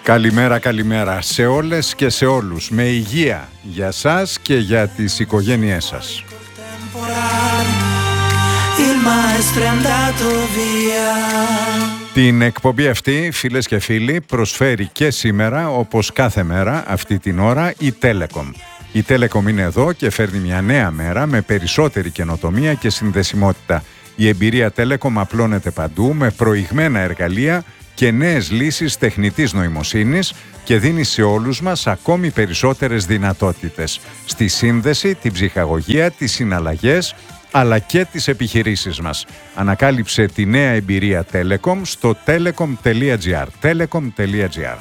Καλημέρα, καλημέρα σε όλες και σε όλους. Με υγεία για σας και για τις οικογένειές σας. Την εκπομπή αυτή, φίλες και φίλοι, προσφέρει και σήμερα, όπως κάθε μέρα, αυτή την ώρα, η Telecom. Η Telecom είναι εδώ και φέρνει μια νέα μέρα με περισσότερη καινοτομία και συνδεσιμότητα. Η εμπειρία Telecom απλώνεται παντού με προηγμένα εργαλεία και νέες λύσεις τεχνητής νοημοσύνης και δίνει σε όλους μας ακόμη περισσότερες δυνατότητες στη σύνδεση, την ψυχαγωγία, τις συναλλαγές αλλά και τις επιχειρήσεις μας. Ανακάλυψε τη νέα εμπειρία Telecom στο telecom.gr. telecom.gr.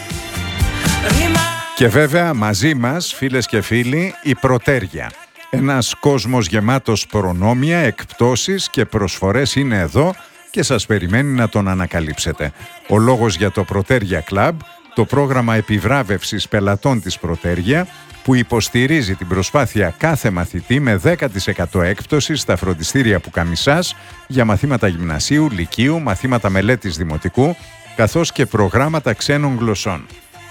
Και βέβαια μαζί μας, φίλες και φίλοι, η Προτέρια. Ένας κόσμος γεμάτος προνόμια, εκπτώσεις και προσφορές είναι εδώ και σας περιμένει να τον ανακαλύψετε. Ο λόγος για το Προτέρια Club, το πρόγραμμα επιβράβευσης πελατών της Προτέρια, που υποστηρίζει την προσπάθεια κάθε μαθητή με 10% έκπτωση στα φροντιστήρια Πουκαμισάς για μαθήματα γυμνασίου, λυκείου, μαθήματα μελέτης δημοτικού, καθώς και προγράμματα ξένων γλωσσών.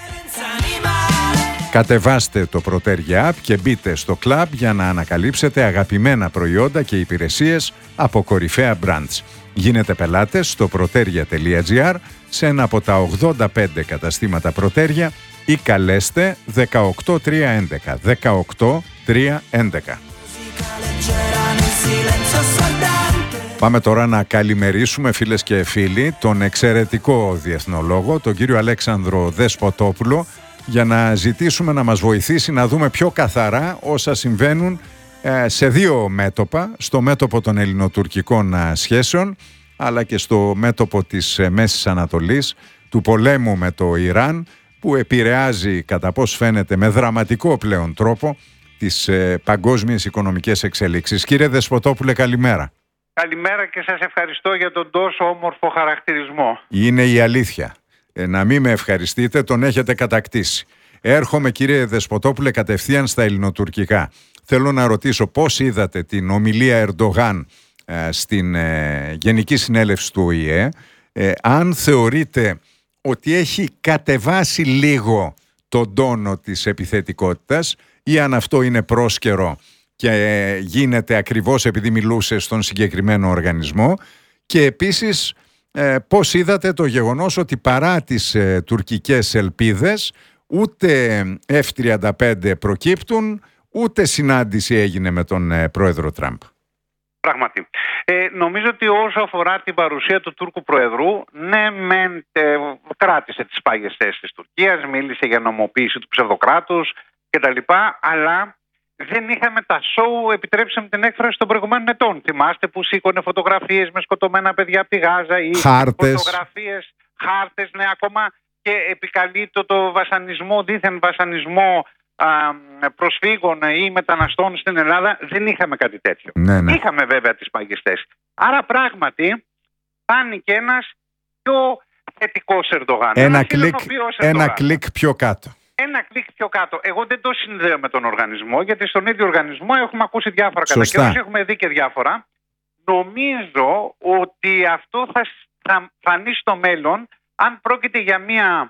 Κατεβάστε το Προτέρια App και μπείτε στο club για να ανακαλύψετε αγαπημένα προϊόντα και υπηρεσίες από κορυφαία brands. Γίνετε πελάτες στο proteria.gr σε ένα από τα 85 καταστήματα Προτέρια ή καλέστε 18311. 18311. Πάμε τώρα να καλημερίσουμε, φίλες και φίλοι, τον εξαιρετικό διεθνολόγο, τον κύριο Αλέξανδρο Δεσποτόπουλο, για να ζητήσουμε να μας βοηθήσει να δούμε πιο καθαρά όσα συμβαίνουν σε δύο μέτωπα, στο μέτωπο των ελληνοτουρκικών σχέσεων αλλά και στο μέτωπο της Μέσης Ανατολής, του πολέμου με το Ιράν, που επηρεάζει, κατά πώς φαίνεται, με δραματικό πλέον τρόπο τις παγκόσμιες οικονομικές εξελίξεις. Κύριε Δεσποτόπουλε, καλημέρα. Καλημέρα και σας ευχαριστώ για τον τόσο όμορφο χαρακτηρισμό. Είναι η αλήθεια. Να μην με ευχαριστείτε, τον έχετε κατακτήσει. Έρχομαι, κύριε Δεσποτόπουλε, κατευθείαν στα ελληνοτουρκικά. Θέλω να ρωτήσω πώς είδατε την ομιλία Ερντογάν στην Γενική Συνέλευση του ΟΗΕ, αν θεωρείτε ότι έχει κατεβάσει λίγο τον τόνο της επιθετικότητας ή αν αυτό είναι πρόσκαιρο και γίνεται ακριβώς επειδή μιλούσε στον συγκεκριμένο οργανισμό, και επίσης πώς είδατε το γεγονός ότι παρά τις τουρκικές ελπίδες ούτε F-35 προκύπτουν, ούτε συνάντηση έγινε με τον πρόεδρο Τραμπ. Πράγματι. Νομίζω ότι όσο αφορά την παρουσία του Τούρκου Προεδρού, ναι, κράτησε τις πάγιες θέσεις της Τουρκίας, μίλησε για νομοποίηση του ψευδοκράτους κτλ. Αλλά δεν είχαμε τα σοου, επιτρέψτε μου την έκφραση, των προηγουμένων ετών. Θυμάστε που σήκωνε φωτογραφίες με σκοτωμένα παιδιά από τη Γάζα ή φωτογραφίες, χάρτες, ναι, ακόμα και επικαλείται το βασανισμό, δίθεν βασανισμό προσφύγων ή μεταναστών στην Ελλάδα. Δεν είχαμε κάτι τέτοιο. Ναι. Είχαμε βέβαια τις πάγιες θέσεις. Άρα πράγματι φάνηκε ένας πιο θετικός Ερντογάν. Ένα κλικ πιο κάτω. Ένα κλικ πιο κάτω. Εγώ δεν το συνδέω με τον οργανισμό, γιατί στον ίδιο οργανισμό έχουμε ακούσει διάφορα κατά καιρούς, έχουμε δει και διάφορα. Νομίζω ότι αυτό θα φανεί στο μέλλον αν πρόκειται για μια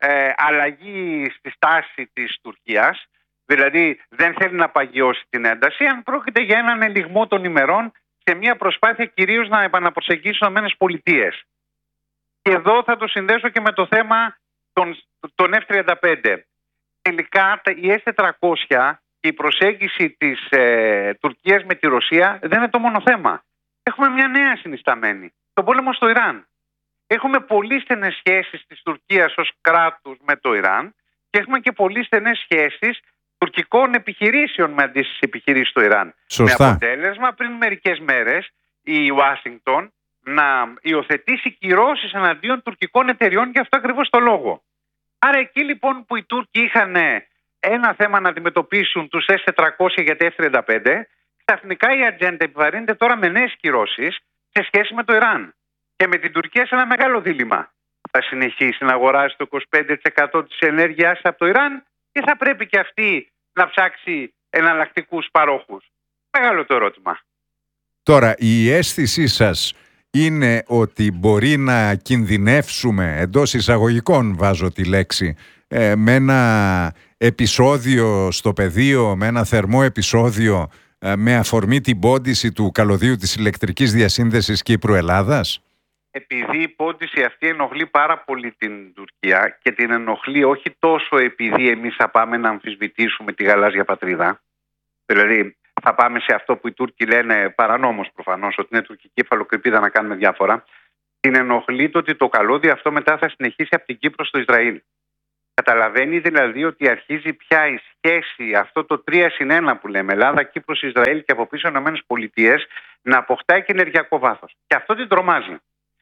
αλλαγή στη στάση της Τουρκίας, δηλαδή δεν θέλει να παγιώσει την ένταση, αν πρόκειται για έναν ελιγμό των ημερών σε μια προσπάθεια κυρίως να επαναπροσεγγίσει τις ΗΠΑ. Και εδώ θα το συνδέσω και με το θέμα των F-35. Τελικά η S-400 και η προσέγγιση της Τουρκίας με τη Ρωσία δεν είναι το μόνο θέμα. Έχουμε μια νέα συνισταμένη, τον πόλεμο στο Ιράν. Έχουμε πολύ στενές σχέσεις της Τουρκίας ως κράτους με το Ιράν και έχουμε και πολύ στενές σχέσεις τουρκικών επιχειρήσεων με αντίστοιχες επιχειρήσεις στο Ιράν. Σωστά. Με αποτέλεσμα πριν μερικές μέρες η Ουάσιγκτον να υιοθετήσει κυρώσεις εναντίον τουρκικών εταιριών για αυτό ακριβώς το λόγο. Άρα εκεί λοιπόν που οι Τούρκοι είχαν ένα θέμα να αντιμετωπίσουν τους S-400 για τα F-35, ξαφνικά η ατζέντα επιβαρύνεται τώρα με νέες κυρώσεις σε σχέση με το Ιράν. Και με την Τουρκία σε ένα μεγάλο δίλημμα. Θα συνεχίσει να αγοράζει το 25% της ενέργειας από το Ιράν ή θα πρέπει και αυτή να ψάξει εναλλακτικούς παρόχους? Μεγάλο το ερώτημα. Τώρα, η αίσθησή σας είναι ότι μπορεί να κινδυνεύσουμε, εντός εισαγωγικών βάζω τη λέξη, με ένα επεισόδιο στο πεδίο, με ένα θερμό επεισόδιο, με αφορμή την πόντιση του καλωδίου της ηλεκτρικής διασύνδεσης Κύπρου-Ελλάδας? Επειδή η πόντιση αυτή ενοχλεί πάρα πολύ την Τουρκία και την ενοχλεί όχι τόσο επειδή εμείς θα πάμε να αμφισβητήσουμε τη γαλάζια πατρίδα, δηλαδή θα πάμε σε αυτό που οι Τούρκοι λένε παρανόμως προφανώς, ότι είναι τουρκική υφαλοκρηπίδα να κάνουμε διάφορα, την ενοχλεί το ότι το καλώδιο αυτό μετά θα συνεχίσει από την Κύπρο στο Ισραήλ. Καταλαβαίνει δηλαδή ότι αρχίζει πια η σχέση, αυτό το 3+1 που λέμε, Ελλάδα, Κύπρος, Ισραήλ και από πίσω ΗΠΑ, να αποκτάει και ενεργειακό βάθος. Και αυτό την τρομάζει.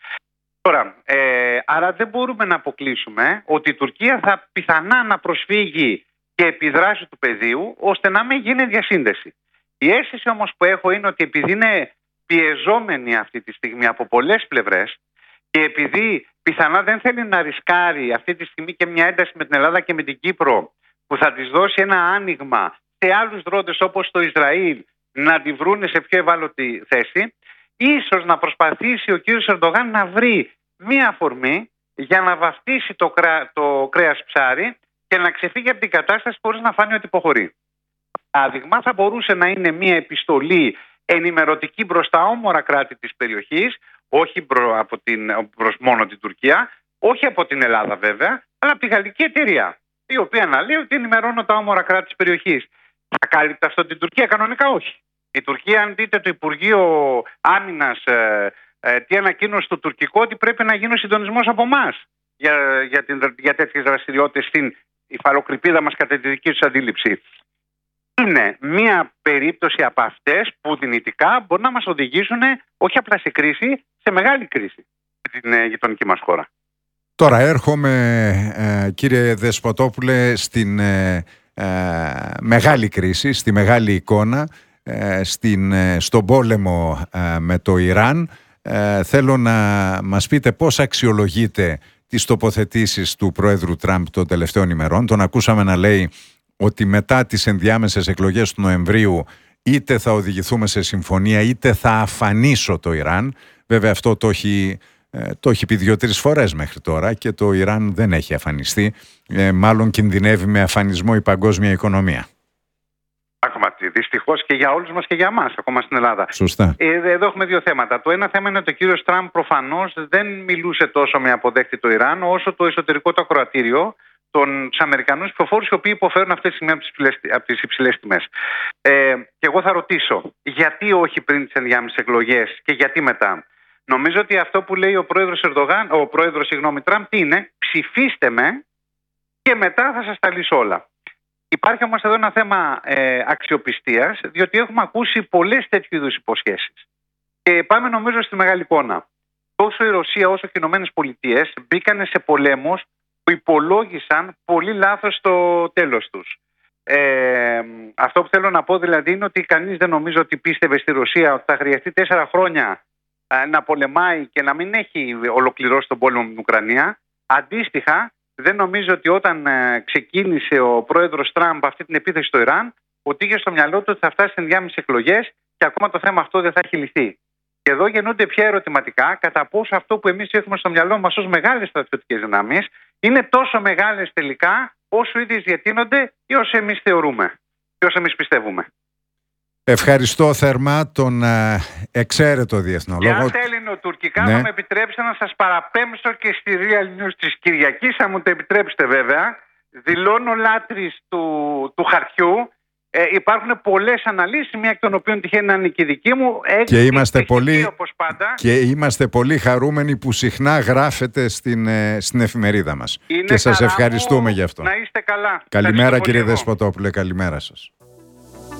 Τώρα, άρα δεν μπορούμε να αποκλείσουμε ότι η Τουρκία θα πιθανά να προσφύγει και επιδράσει του πεδίου ώστε να μην γίνει διασύνδεση. Η αίσθηση όμως που έχω είναι ότι επειδή είναι πιεζόμενη αυτή τη στιγμή από πολλές πλευρές και επειδή πιθανά δεν θέλει να ρισκάρει αυτή τη στιγμή και μια ένταση με την Ελλάδα και με την Κύπρο που θα της δώσει ένα άνοιγμα σε άλλους δρόντες όπως το Ισραήλ να τη βρούνε σε πιο ευάλωτη θέση, ίσως να προσπαθήσει ο κύριος Ερντογάν να βρει μία αφορμή για να βαφτίσει το κρέας ψάρι και να ξεφύγει από την κατάσταση χωρίς να φάνει ότι υποχωρεί. Παράδειγμα θα μπορούσε να είναι μία επιστολή ενημερωτική προς τα όμορα κράτη της περιοχής, όχι προς μόνο την Τουρκία, όχι από την Ελλάδα βέβαια, αλλά από τη γαλλική εταιρεία, η οποία να λέει ότι ενημερώνω τα όμορα κράτη της περιοχής. Θα κάλυπτε αυτό την Τουρκία? Κανονικά όχι. Η Τουρκία, αν δείτε το Υπουργείο Άμυνας, τι ανακοίνωσε το τουρκικό, ότι πρέπει να γίνει ο συντονισμός από εμάς για τέτοιες δραστηριότητες στην υφαλοκρηπίδα μας κατά τη δική τους αντίληψη. Είναι μία περίπτωση από αυτές που δυνητικά μπορεί να μας οδηγήσουν όχι απλά σε κρίση, σε μεγάλη κρίση στην γειτονική μας χώρα. Τώρα έρχομαι, κύριε Δεσποτόπουλε, στην μεγάλη κρίση, στη μεγάλη εικόνα, στον πόλεμο με το Ιράν. Θέλω να μας πείτε πώς αξιολογείτε τις τοποθετήσεις του Πρόεδρου Τραμπ των τελευταίων ημερών. Τον ακούσαμε να λέει ότι μετά τις ενδιάμεσες εκλογές του Νοεμβρίου είτε θα οδηγηθούμε σε συμφωνία είτε θα αφανίσω το Ιράν. Βέβαια αυτό το έχει πει 2-3 φορές μέχρι τώρα και το Ιράν δεν έχει αφανιστεί. Μάλλον κινδυνεύει με αφανισμό η παγκόσμια οικονομία. Πράγματι, δυστυχώς και για όλους μας και για μας, ακόμα στην Ελλάδα. Σωστά. Εδώ έχουμε δύο θέματα. Το ένα θέμα είναι ότι ο κύριος Τραμπ προφανώς δεν μιλούσε τόσο με αποδέχτη το Ιράν, όσο το εσωτερικό το ακροατήριο, τους Αμερικανούς ψηφοφόρους, οι οποίοι υποφέρουν αυτή τη στιγμή από τις υψηλές τιμές. Και εγώ θα ρωτήσω, γιατί όχι πριν τις ενδιάμεσες εκλογές και γιατί μετά? Νομίζω ότι αυτό που λέει ο πρόεδρος Τραμπ, τι είναι? Ψηφίστε με και μετά θα σας τα λύσω όλα. Υπάρχει όμως εδώ ένα θέμα αξιοπιστίας, διότι έχουμε ακούσει πολλές τέτοιου είδους υποσχέσεις. Και πάμε νομίζω στη μεγάλη εικόνα. Τόσο η Ρωσία όσο και οι Ηνωμένες Πολιτείες μπήκανε σε πολέμους που υπολόγισαν πολύ λάθος το τέλος τους. Αυτό που θέλω να πω δηλαδή είναι ότι κανείς δεν νομίζω ότι πίστευε στη Ρωσία ότι θα χρειαστεί 4 χρόνια να πολεμάει και να μην έχει ολοκληρώσει τον πόλεμο με την Ουκρανία. Αντίστοιχα, δεν νομίζω ότι όταν ξεκίνησε ο πρόεδρος Τραμπ αυτή την επίθεση στο Ιράν, ότι είχε στο μυαλό του ότι θα φτάσει στις ενδιάμεσες εκλογές και ακόμα το θέμα αυτό δεν θα έχει λυθεί. Και εδώ γεννούνται πια ερωτηματικά κατά πόσο αυτό που εμείς έχουμε στο μυαλό μας ως μεγάλες στρατιωτικές δυνάμεις είναι τόσο μεγάλες τελικά όσο ίδιες διατείνονται ή όσο εμείς θεωρούμε ή όσο εμείς πιστεύουμε. Ευχαριστώ θερμά τον εξαίρετο διεθνολόγο. Και αν θέλει ελληνοτουρκικά, ναι, θα με επιτρέψετε να σας παραπέμψω και στη Real News της Κυριακής, αν μου το επιτρέψετε βέβαια. Δηλώνω λάτρης του χαρτιού. Υπάρχουν πολλές αναλύσεις, μία εκ των οποίων τυχαίνει να είναι και η δική μου. Και είμαστε πολύ χαρούμενοι που συχνά γράφετε στην εφημερίδα μας. Και σας ευχαριστούμε γι' αυτό. Να είστε καλά. Καλημέρα κύριε Δεσποτόπουλε, καλημέρα σας.